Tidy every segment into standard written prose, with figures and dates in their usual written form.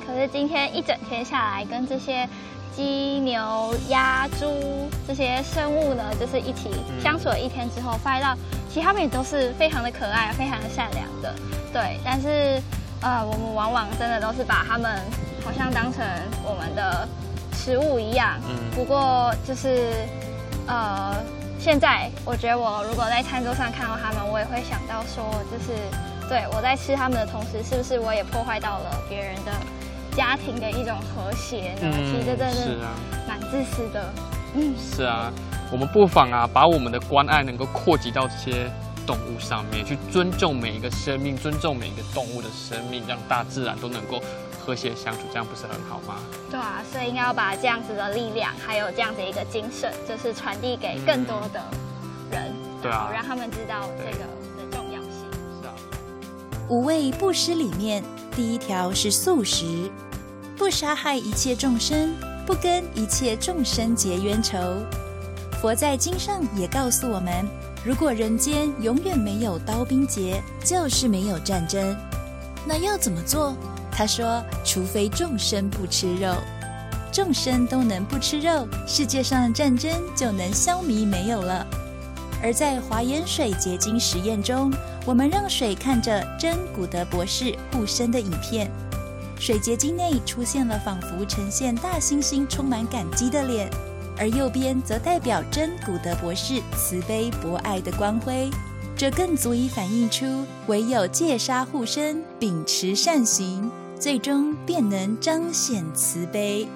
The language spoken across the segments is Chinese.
可是今天一整天下来，跟这些鸡、牛、鸭、猪这些生物呢，就是一起相处了一天之后，发现到其实他们也都是非常的可爱、非常的善良的，对。但是我们往往真的都是把他们好像当成我们的食物一样。不过就是现在我觉得我如果在餐桌上看到他们，我也会想到说，就是对我在吃他们的同时，是不是我也破坏到了别人的家庭的一种和谐呢？其实这真的是蛮自私的。 是啊，我们不妨把我们的关爱能够扩及到这些动物上面，去尊重每一个生命，尊重每一个动物的生命，让大自然都能够和谐相处，这样不是很好吗？对啊， 所以应该要把这样子的力量，还有这样子一个精神，就是传递给更多的人，对啊，让他们知道这个的重要性。是啊， 五味布施里面，第一条是素食，不杀害一切众生，不跟一切众生结冤仇。佛在经上也告诉我们，如果人间永远没有刀兵劫，就是没有战争。那要怎么做？他说，除非众生不吃肉，众生都能不吃肉，世界上战争就能消弭没有了。而在华严水结晶实验中，我们让水看着真古德博士护身的影片，水结晶内出现了仿佛呈现大猩猩充满感激的脸，而右边则代表真古德博士慈悲博爱的光辉。这更足以反映出，唯有戒杀护身，秉持善行，最终便能彰显慈悲。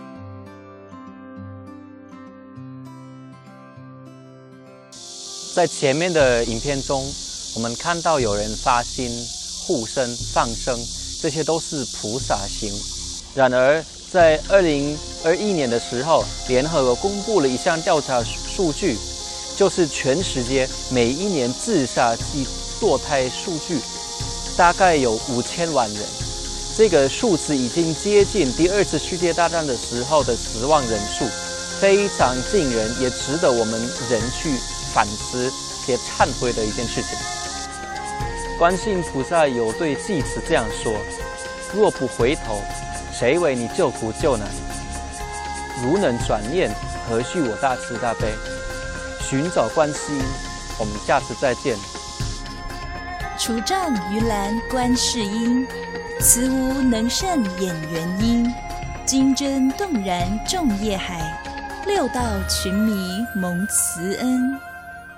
在前面的影片中，我们看到有人发心、护身、放生，这些都是菩萨行。然而，在2021年的时候，联合国公布了一项调查数据，就是全世界每一年自杀及堕胎数据大概有5000万人。这个数字已经接近第二次世界大战的时候的死亡人数，非常惊人，也值得我们人去反思且忏悔的一件事情。观世音菩萨有对济慈这样说：若不回头，谁为你救苦救难？如能转念，何须我大慈大悲？寻找观世音，我们下次再见。 除障于栏观世音，慈无能胜演元音。金针动然众业海，六道群迷蒙慈恩。